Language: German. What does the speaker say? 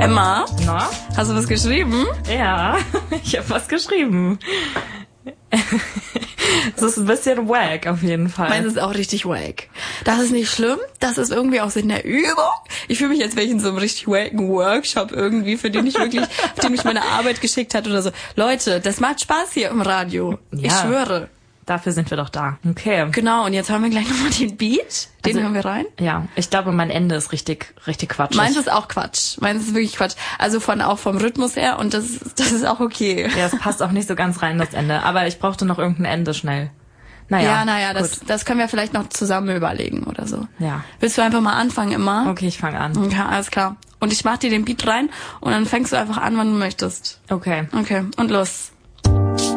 Emma, Na? hast du was geschrieben? Ja, ich habe was geschrieben. Das ist ein bisschen wack auf jeden Fall. Meins ist auch richtig wack. Das ist nicht schlimm, das ist irgendwie auch Sinn der Übung. Ich fühle mich, als wäre ich in so einem richtig wacken Workshop irgendwie, für den mich meine Arbeit geschickt hat oder so. Leute, das macht Spaß hier im Radio. Ja. Ich schwöre. Dafür sind wir doch da. Okay. Genau, und jetzt hören wir gleich nochmal den Beat. Den hören wir rein. Ja, ich glaube, mein Ende ist richtig quatschig. Meins ist auch Quatsch. Meins ist wirklich Quatsch. Also auch vom Rhythmus her, und das ist auch okay. Ja, es passt auch nicht so ganz rein, das Ende. Aber ich brauchte noch irgendein Ende schnell. Naja, das können wir vielleicht noch zusammen überlegen oder so. Ja. Willst du einfach mal anfangen immer? Okay, ich fange an. Okay, alles klar. Und ich mach dir den Beat rein und dann fängst du einfach an, wann du möchtest. Okay. Okay, und los.